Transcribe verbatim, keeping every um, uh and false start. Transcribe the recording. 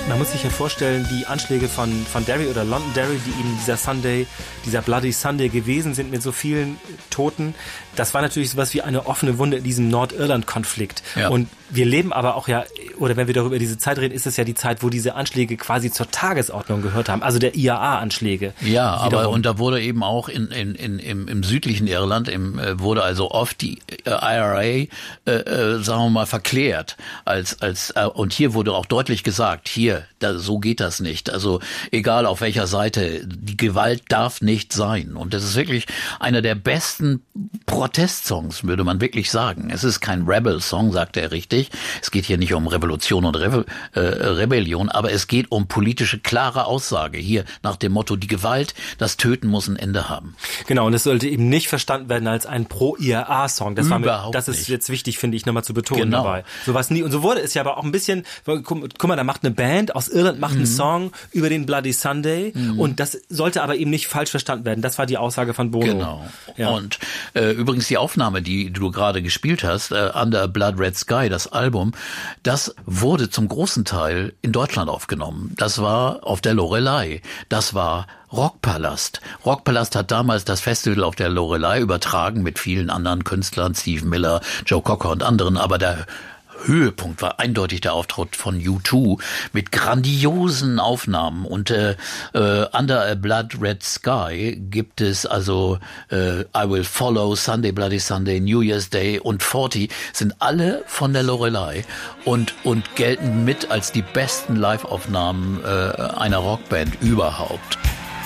Man muss sich ja vorstellen, die Anschläge von, von Derry oder Londonderry, die eben dieser Sunday, dieser Bloody Sunday gewesen sind mit so vielen Toten, das war natürlich sowas wie eine offene Wunde in diesem Nordirland-Konflikt. Ja. Und wir leben aber auch ja, oder wenn wir darüber diese Zeit reden, ist es ja die Zeit, wo diese Anschläge quasi zur Tagesordnung gehört haben, also der I A A-Anschläge. Ja, wiederum. aber und da wurde eben auch in, in, in, im, im südlichen Irland im, wurde also oft die I R A, äh, äh, sagen wir mal, verklärt. Als, als, äh, und hier wurde auch deutlich gesagt, hier, da, so geht das nicht. Also egal auf welcher Seite, die Gewalt darf nicht sein. Und das ist wirklich einer der besten Protestsongs, würde man wirklich sagen. Es ist kein Rebel-Song, sagt er richtig. Es geht hier nicht um Revolution und Re- äh, Rebellion, aber es geht um politische, klare Aussage. Hier nach dem Motto, die Gewalt, das Töten muss ein Ende haben. Genau, und es sollte eben nicht verstanden werden als ein Pro-I R A-Song. Das, war mir, das ist nicht. jetzt wichtig, finde ich, nochmal zu betonen genau. dabei. So was nie, und so wurde es ja aber auch ein bisschen, guck, guck mal, da macht eine Band aus Irland macht mhm. einen Song über den Bloody Sunday mhm. und das sollte aber eben nicht falsch verstanden werden. Das war die Aussage von Bono. Genau. Ja. Und äh, übrigens die Aufnahme, die du gerade gespielt hast, äh, Under a Blood Red Sky, das Album, das wurde zum großen Teil in Deutschland aufgenommen. Das war auf der Loreley. Das war Rockpalast. Rockpalast hat damals das Festival auf der Loreley übertragen mit vielen anderen Künstlern, Steve Miller, Joe Cocker und anderen, aber der Höhepunkt war eindeutig der Auftritt von U zwei mit grandiosen Aufnahmen und äh, äh, Under a Blood Red Sky gibt es also äh, I Will Follow, Sunday Bloody Sunday, New Year's Day und vierzig sind alle von der Loreley und und gelten mit als die besten Live-Aufnahmen äh, einer Rockband überhaupt.